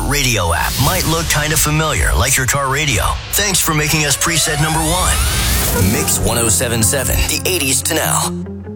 iHeartRadio app might look kind of familiar, like your car radio. Thanks for making us preset number 1. Mix 1077, the 80s to now.